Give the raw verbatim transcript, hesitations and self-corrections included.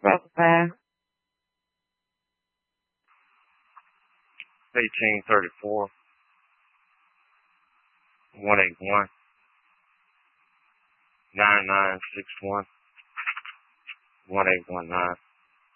Brother eighteen thirty-four, one eight one, nine nine six one, one eight one nine.